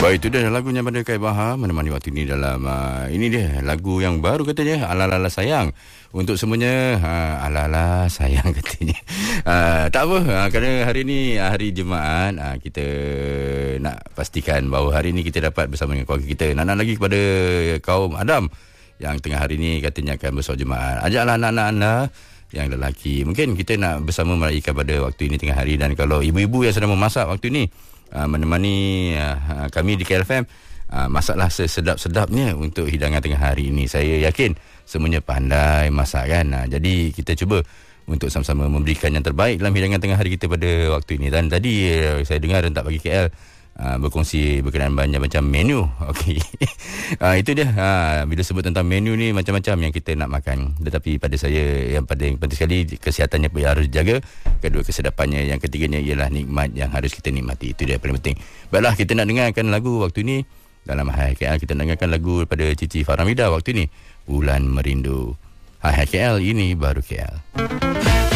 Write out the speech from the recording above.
Baik, itu dia lagunya pada Kai Bahar menemani waktu ini dalam ini dia lagu yang baru katanya, Ala-ala sayang. Untuk semuanya, ala-ala sayang katanya. Tak apa, kerana hari ini hari Jumaat, kita nak pastikan bahawa hari ini kita dapat bersama dengan keluarga kita. Nak lagi kepada kaum Adam yang tengah hari ini katanya akan bersolat Jumaat. Ajaklah anak-anak anda yang lelaki. Mungkin kita nak bersama meraihkan pada waktu ini tengah hari. Dan kalau ibu-ibu yang sedang memasak waktu ini, menemani kami di KLFM, masaklah sesedap-sedapnya untuk hidangan tengah hari ini. Saya yakin semuanya pandai masak kan. Jadi kita cuba untuk sama-sama memberikan yang terbaik dalam hidangan tengah hari kita pada waktu ini. Dan tadi saya dengar Rentak Pagi KL berkongsi berkenaan banyak macam menu. Okey. Itu dia. Bila sebut tentang menu ni, macam-macam yang kita nak makan. Tetapi pada saya yang paling penting sekali, kesihatannya pun harus dijaga. Kedua, kesedapannya. Yang ketiganya ialah nikmat yang harus kita nikmati. Itu dia paling penting. Baiklah, kita nak dengarkan lagu waktu ini. Dalam Hai KL, kita nak dengarkan lagu daripada Cici Faramida waktu ini, Bulan Merindu. Hai KL, ini baru KL.